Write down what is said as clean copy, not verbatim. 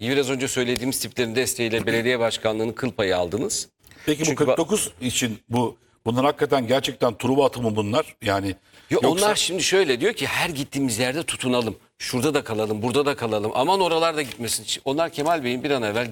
Biraz önce söylediğimiz tiplerin desteğiyle belediye başkanlığının kıl payı aldınız. Peki Çünkü bu 49 için bunlar hakikaten gerçekten Truva atımı bunlar. Yani yoksa Onlar şimdi şöyle diyor ki her gittiğimiz yerde tutunalım. Şurada da kalalım, burada da kalalım. Aman oralarda gitmesin. Onlar Kemal Bey'in bir an evvel